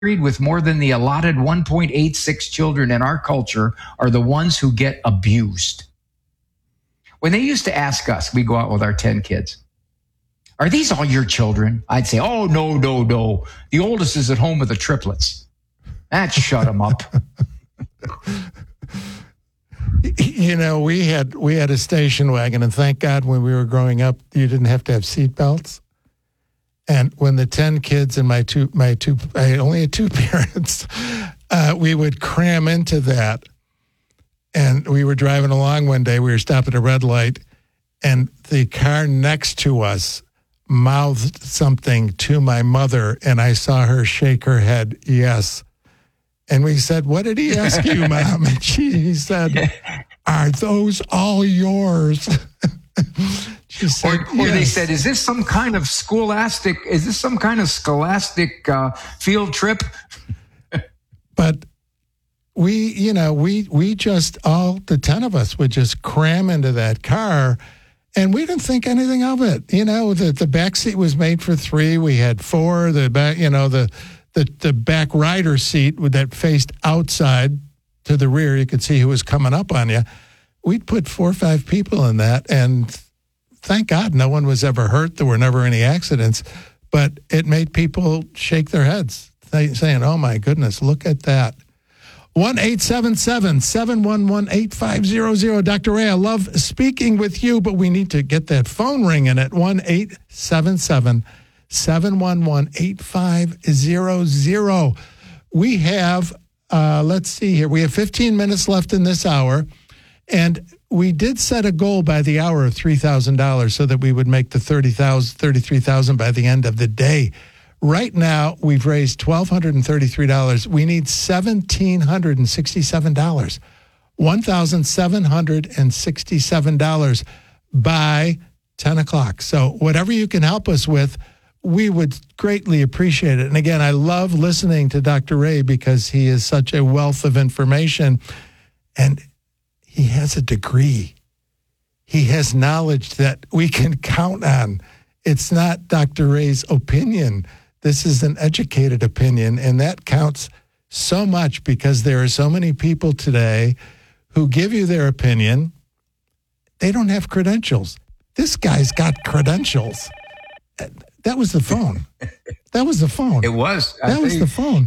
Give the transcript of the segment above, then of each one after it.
with more than the allotted 1.86 children in our culture are the ones who get abused. When they used to ask us, we go out with our 10 kids, are these all your children? I'd say, oh, no. The oldest is at home with the triplets. That shut them up. You know, we had a station wagon, and thank God when we were growing up, you didn't have to have seat belts. And when the 10 kids and I only had two parents, we would cram into that. And we were driving along one day, we were stopping at a red light, and the car next to us mouthed something to my mother, and I saw her shake her head, yes. And we said, what did he ask you, Mom? And he said, are those all yours? She said, or they said, is this some kind of scholastic field trip? But we just, all the 10 of us would just cram into that car, and we didn't think anything of it. You know, the back seat was made for 3. We had 4. The back, the back rider seat that faced outside to the rear, you could see who was coming up on you. We'd put 4 or 5 people in that, and thank God no one was ever hurt. There were never any accidents, but it made people shake their heads, saying, oh my goodness, look at that. 1-877-711-8500. Dr. Ray, I love speaking with you, but we need to get that phone ringing at 1-877-711-8500. We have, let's see here, we have 15 minutes left in this hour, and we did set a goal by the hour of $3,000 so that we would make the $33,000 by the end of the day. Right now, we've raised $1,233. We need $1,767. $1,767 by 10 o'clock. So whatever you can help us with, we would greatly appreciate it. And again, I love listening to Dr. Ray because he is such a wealth of information, and he has a degree. He has knowledge that we can count on. It's not Dr. Ray's opinion. This is an educated opinion, and that counts so much because there are so many people today who give you their opinion. They don't have credentials. This guy's got credentials. That was the phone. That was the phone. It was. That was the phone.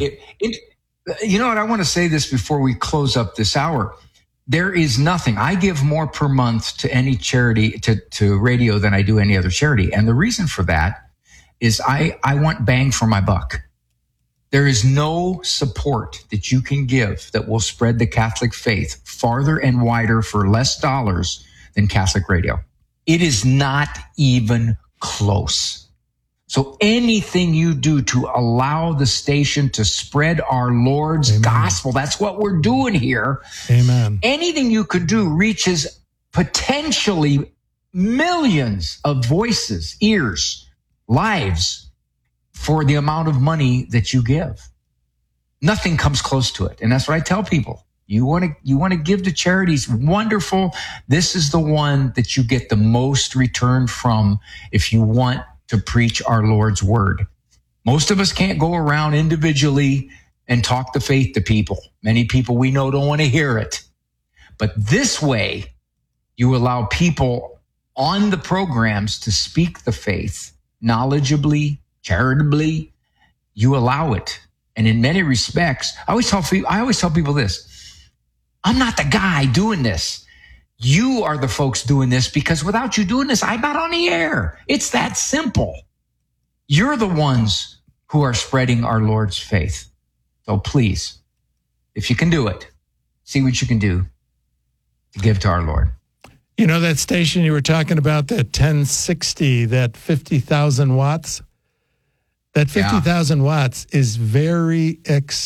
You know what? I want to say this before we close up this hour. There is nothing. I give more per month to any charity, to radio, than I do any other charity. And the reason for that is I want bang for my buck. There is no support that you can give that will spread the Catholic faith farther and wider for less dollars than Catholic radio. It is not even close. So anything you do to allow the station to spread our Lord's Amen. gospel, that's what we're doing here. Amen. Anything you could do reaches potentially millions of voices, ears, lives for the amount of money that you give. Nothing comes close to it. And that's what I tell people. You want to give to charities, wonderful. This is the one that you get the most return from if you want to preach our Lord's word. Most of us can't go around individually and talk the faith to people. Many people we know don't want to hear it. But this way, you allow people on the programs to speak the faith knowledgeably, charitably. You allow it. And in many respects, I always tell people this. I'm not the guy doing this. You are the folks doing this, because without you doing this, I'm not on the air. It's that simple. You're the ones who are spreading our Lord's faith. So please, if you can do it, see what you can do to give to our Lord. You know that station you were talking about, that 1060, that 50,000 watts? That 50,000 watts is very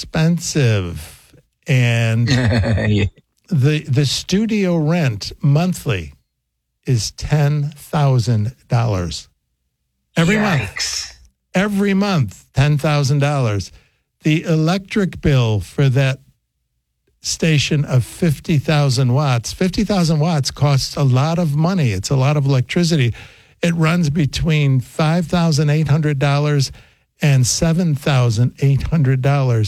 expensive. And Yeah. the studio rent monthly is $10,000. Every month, $10,000. The electric bill for that station of 50,000 watts. 50,000 watts costs a lot of money. It's a lot of electricity. It runs between $5,800 and $7,800